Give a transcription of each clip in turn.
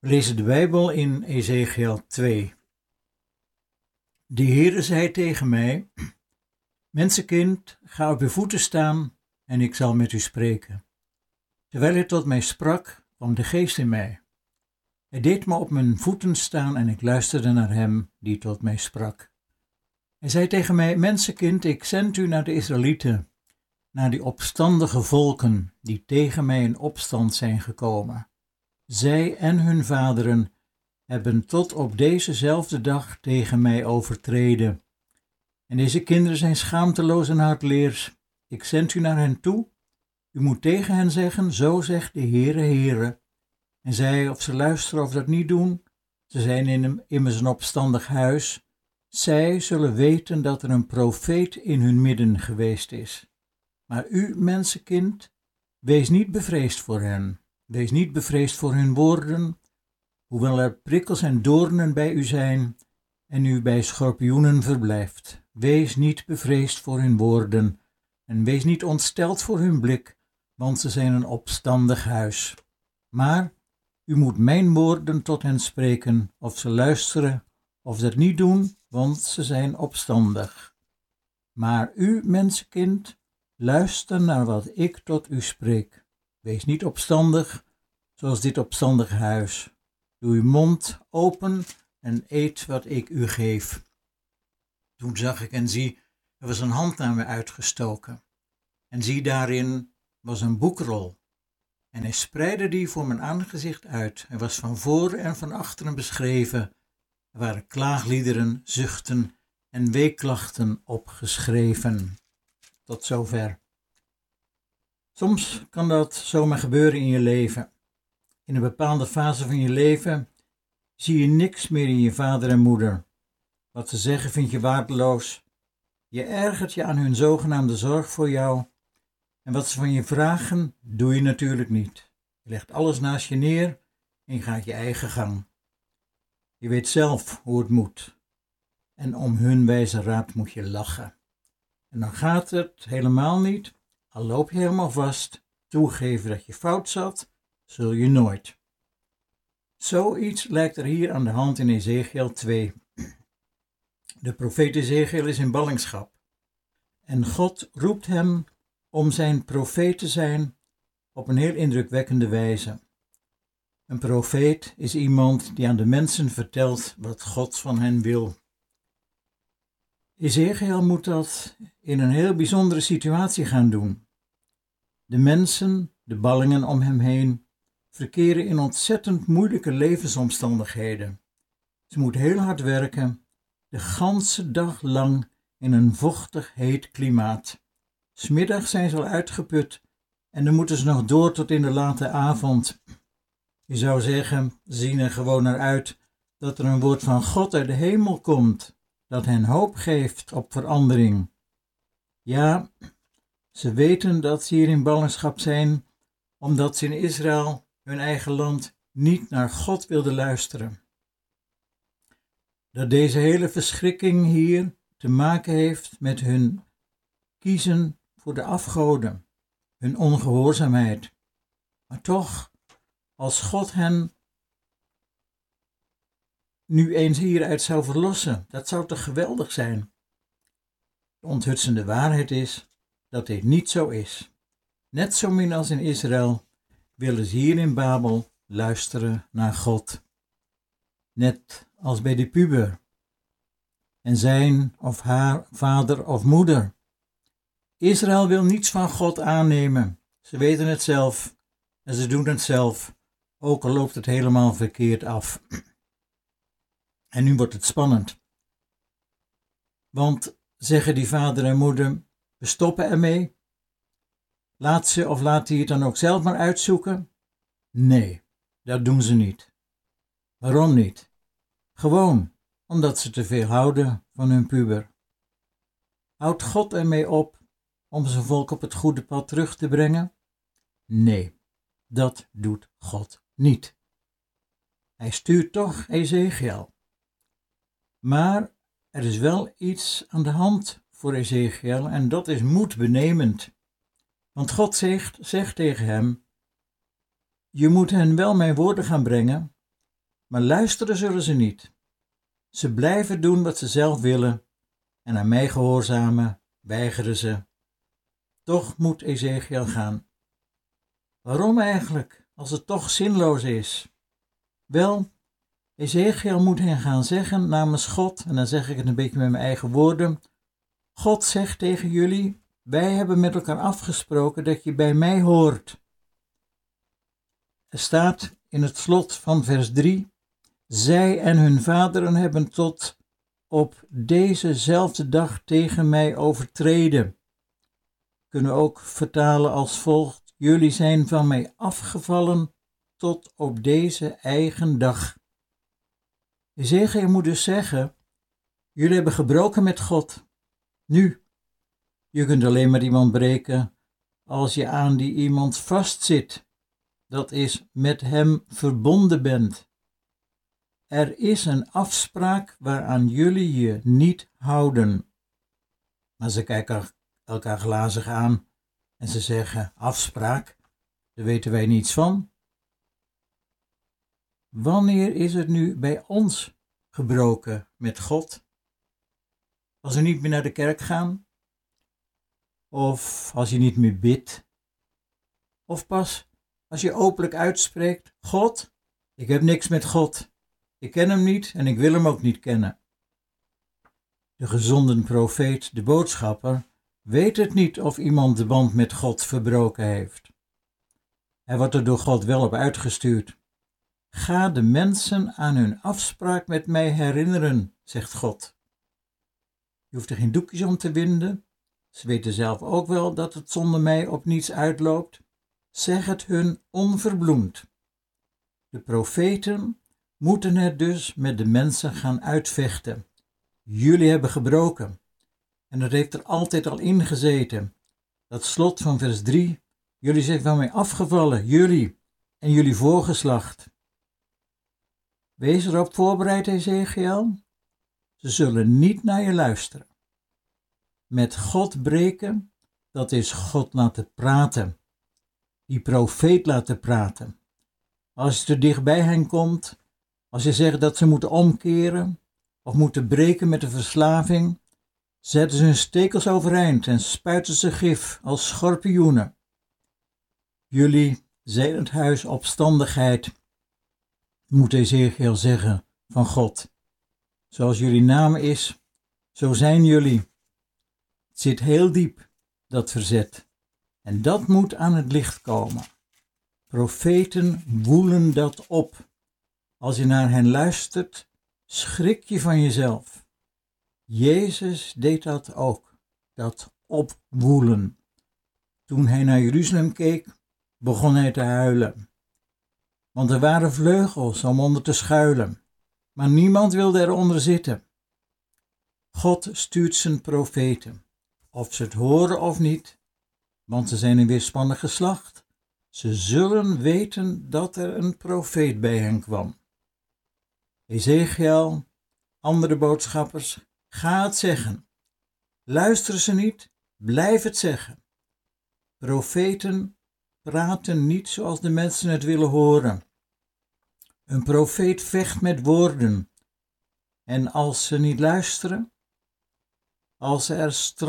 We lezen de Bijbel in Ezechiel 2. De Heere zei tegen mij: Mensenkind, ga op uw voeten staan en ik zal met u spreken. Terwijl hij tot mij sprak, kwam de geest in mij. Hij deed me op mijn voeten staan en ik luisterde naar hem die tot mij sprak. Hij zei tegen mij: Mensenkind, ik zend u naar de Israëlieten, naar die opstandige volken die tegen mij in opstand zijn gekomen. Zij en hun vaderen hebben tot op dezezelfde dag tegen mij overtreden. En deze kinderen zijn schaamteloos en hardleers. Ik zend u naar hen toe. U moet tegen hen zeggen: zo zegt de Heere, Heere. En zij, of ze luisteren of dat niet doen, ze zijn immers een opstandig huis. Zij zullen weten dat er een profeet in hun midden geweest is. Maar u, mensenkind, wees niet bevreesd voor hen. Wees niet bevreesd voor hun woorden, hoewel er prikkels en doornen bij u zijn en u bij schorpioenen verblijft. Wees niet bevreesd voor hun woorden en wees niet ontsteld voor hun blik, want ze zijn een opstandig huis. Maar u moet mijn woorden tot hen spreken, of ze luisteren of dat niet doen, want ze zijn opstandig. Maar u, mensenkind, luister naar wat ik tot u spreek. Wees niet opstandig, zoals dit opstandige huis. Doe uw mond open en eet wat ik u geef. Toen zag ik en zie, er was een hand naar mij uitgestoken. En zie, daarin was een boekrol. En hij spreidde die voor mijn aangezicht uit. Hij was van voren en van achteren beschreven. Er waren klaagliederen, zuchten en weeklachten opgeschreven. Tot zover. Soms kan dat zomaar gebeuren in je leven. In een bepaalde fase van je leven zie je niks meer in je vader en moeder. Wat ze zeggen vind je waardeloos. Je ergert je aan hun zogenaamde zorg voor jou. En wat ze van je vragen, doe je natuurlijk niet. Je legt alles naast je neer en je gaat je eigen gang. Je weet zelf hoe het moet. En om hun wijze raad moet je lachen. En dan gaat het helemaal niet. Al loop je helemaal vast, toegeven dat je fout zat, zul je nooit. Zoiets lijkt er hier aan de hand in Ezechiel 2. De profeet Ezechiel is in ballingschap. En God roept hem om zijn profeet te zijn op een heel indrukwekkende wijze. Een profeet is iemand die aan de mensen vertelt wat God van hen wil. Ezechiel moet dat in een heel bijzondere situatie gaan doen. De mensen, de ballingen om hem heen, verkeren in ontzettend moeilijke levensomstandigheden. Ze moeten heel hard werken, de ganse dag lang in een vochtig, heet klimaat. 'S Middags zijn ze al uitgeput en dan moeten ze nog door tot in de late avond. Je zou zeggen, ze zien er gewoon naar uit dat er een woord van God uit de hemel komt, dat hen hoop geeft op verandering. Ja, ze weten dat ze hier in ballingschap zijn, omdat ze in Israël, hun eigen land, niet naar God wilden luisteren. Dat deze hele verschrikking hier te maken heeft met hun kiezen voor de afgoden, hun ongehoorzaamheid. Maar toch, als God hen nu eens hieruit zou verlossen, dat zou toch geweldig zijn. De onthutsende waarheid is dat dit niet zo is. Net zo min als in Israël willen ze hier in Babel luisteren naar God. Net als bij de puber en zijn of haar vader of moeder. Israël wil niets van God aannemen. Ze weten het zelf en ze doen het zelf, ook al loopt het helemaal verkeerd af. En nu wordt het spannend. Want zeggen die vader en moeder: we stoppen ermee? Laat ze of laat hij het dan ook zelf maar uitzoeken? Nee, dat doen ze niet. Waarom niet? Gewoon omdat ze te veel houden van hun puber. Houdt God ermee op om zijn volk op het goede pad terug te brengen? Nee, dat doet God niet. Hij stuurt toch Ezechiel. Maar er is wel iets aan de hand voor Ezechiel en dat is moedbenemend. Want God zegt tegen hem: je moet hen wel mijn woorden gaan brengen, maar luisteren zullen ze niet. Ze blijven doen wat ze zelf willen en aan mij gehoorzamen weigeren ze. Toch moet Ezechiel gaan. Waarom eigenlijk, als het toch zinloos is? Wel, Ezechiel moet hen gaan zeggen namens God, en dan zeg ik het een beetje met mijn eigen woorden. God zegt tegen jullie, wij hebben met elkaar afgesproken dat je bij mij hoort. Er staat in het slot van vers 3, zij en hun vaderen hebben tot op dezezelfde dag tegen mij overtreden. Kunnen we ook vertalen als volgt, jullie zijn van mij afgevallen tot op deze eigen dag. Ezechiel moet dus zeggen, jullie hebben gebroken met God. Nu, je kunt alleen maar iemand breken als je aan die iemand vastzit. Dat is, met hem verbonden bent. Er is een afspraak waaraan jullie je niet houden. Maar ze kijken elkaar glazig aan en ze zeggen, afspraak, daar weten wij niets van. Wanneer is het nu bij ons gebroken met God? Als we niet meer naar de kerk gaan? Of als je niet meer bidt? Of pas als je openlijk uitspreekt, God, ik heb niks met God. Ik ken hem niet en ik wil hem ook niet kennen. De gezonden profeet, de boodschapper, weet het niet of iemand de band met God verbroken heeft. Hij wordt er door God wel op uitgestuurd. Ga de mensen aan hun afspraak met mij herinneren, zegt God. Je hoeft er geen doekjes om te winden. Ze weten zelf ook wel dat het zonder mij op niets uitloopt. Zeg het hun onverbloemd. De profeten moeten het dus met de mensen gaan uitvechten. Jullie hebben gebroken. En dat heeft er altijd al in gezeten. Dat slot van vers 3. Jullie zijn van mij afgevallen, jullie en jullie voorgeslacht. Wees erop voorbereid, Ezechiel. Ze zullen niet naar je luisteren. Met God breken, dat is God laten praten. Die profeet laten praten. Als je te dichtbij hen komt, als je zegt dat ze moeten omkeren of moeten breken met de verslaving, zetten ze hun stekels overeind en spuiten ze gif als schorpioenen. Jullie zijn het huis opstandigheid, moet Ezechiel zeggen van God. Zoals jullie naam is, zo zijn jullie. Het zit heel diep, dat verzet. En dat moet aan het licht komen. Profeten woelen dat op. Als je naar hen luistert, schrik je van jezelf. Jezus deed dat ook, dat opwoelen. Toen hij naar Jeruzalem keek, begon hij te huilen. Want er waren vleugels om onder te schuilen, maar niemand wilde eronder zitten. God stuurt zijn profeten, of ze het horen of niet, want ze zijn een weerspannig geslacht. Ze zullen weten dat er een profeet bij hen kwam. Ezechiel, andere boodschappers, ga het zeggen. Luisteren ze niet, blijf het zeggen. Profeten praten niet zoals de mensen het willen horen. Een profeet vecht met woorden. En als ze niet luisteren, als er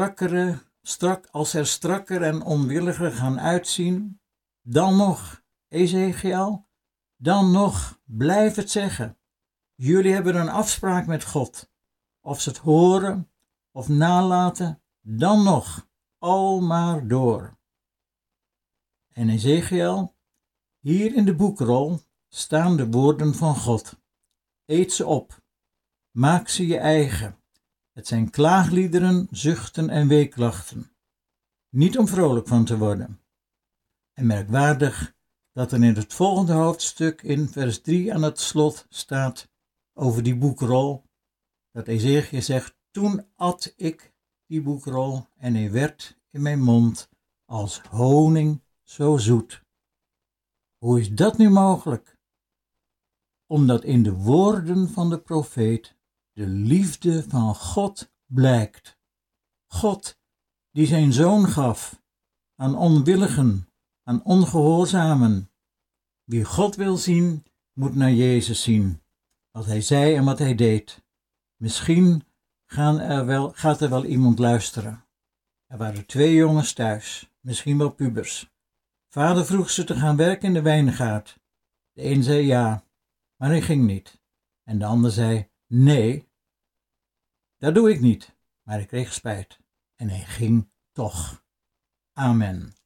strakker en onwilliger gaan uitzien, dan nog, Ezechiel, dan nog, blijf het zeggen. Jullie hebben een afspraak met God. Of ze het horen of nalaten, dan nog, al maar door. En Ezechiel, hier in de boekrol staan de woorden van God. Eet ze op, maak ze je eigen. Het zijn klaagliederen, zuchten en weeklachten. Niet om vrolijk van te worden. En merkwaardig dat er in het volgende hoofdstuk in vers 3 aan het slot staat over die boekrol, dat Ezechiel zegt, toen at ik die boekrol en hij werd in mijn mond als honing zo zoet. Hoe is dat nu mogelijk? Omdat in de woorden van de profeet de liefde van God blijkt. God die zijn zoon gaf aan onwilligen, aan ongehoorzamen. Wie God wil zien, moet naar Jezus zien. wat hij zei en wat hij deed. Misschien gaat er wel iemand luisteren. Er waren 2 jongens thuis, misschien wel pubers. Vader vroeg ze te gaan werken in de wijngaard. De een zei ja, maar hij ging niet. En de ander zei nee, dat doe ik niet. Maar hij kreeg spijt en hij ging toch. Amen.